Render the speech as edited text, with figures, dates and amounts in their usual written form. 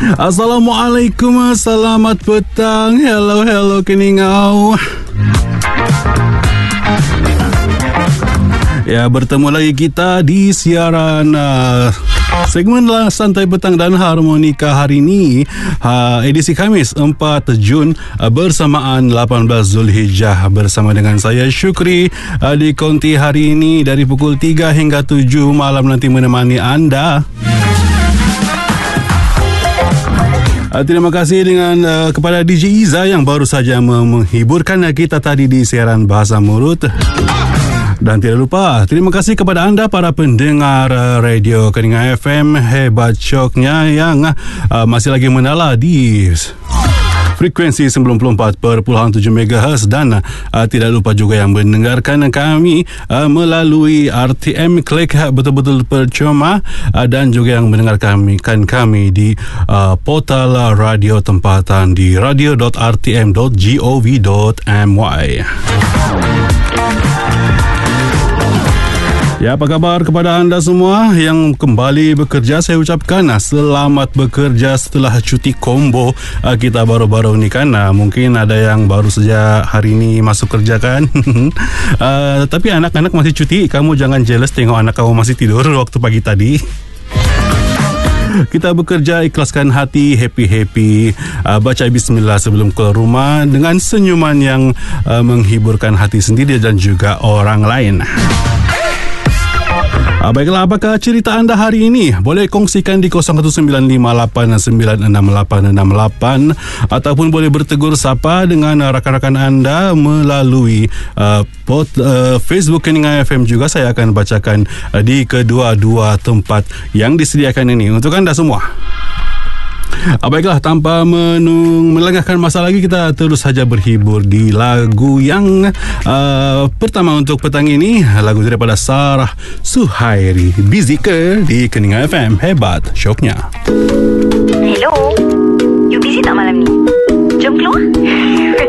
Assalamualaikum, selamat petang. Hello keningau. Ya, bertemu lagi kita di siaran segmen Santai Petang dan Harmonika hari ini, edisi Khamis 4 Jun bersamaan 18 Zulhijjah, bersama dengan saya Syukri di konti hari ini dari pukul 3 hingga 7 malam nanti menemani anda. Terima kasih kepada DJ Iza yang baru saja menghiburkan kita tadi di siaran Bahasa Murut. Dan tidak lupa, terima kasih kepada anda para pendengar radio Keningan FM hebat syoknya yang masih lagi menala di frekuensi 94.7 MHz dan tidak lupa juga yang mendengarkan kami melalui RTM Klik betul-betul percuma, dan juga yang mendengarkan kami di portal radio tempatan di radio.rtm.gov.my. Ya, apa kabar kepada anda semua yang kembali bekerja? Saya ucapkan selamat bekerja setelah cuti kombo kita baru-baru ini kan. Mungkin ada yang baru saja hari ini masuk kerja kan. Tapi anak-anak masih cuti. Kamu jangan jealous tengok anak kamu masih tidur waktu pagi tadi. Kita bekerja ikhlaskan hati, happy-happy, baca bismillah sebelum keluar rumah dengan senyuman yang menghiburkan hati sendiri dan juga orang lain. Baiklah, apakah cerita anda hari ini? Boleh kongsikan di 0195896868 ataupun boleh bertegur sapa dengan rakan-rakan anda melalui Facebook Keningan FM juga. Saya akan bacakan di kedua-dua tempat yang disediakan ini untuk anda semua. Baiklah, tanpa melengahkan masa lagi, kita terus saja berhibur di lagu yang pertama untuk petang ini, lagu daripada Sarah Suhairi, Busy ke di Keningan FM hebat syoknya. Hello, you busy tak malam ni? Jom keluar.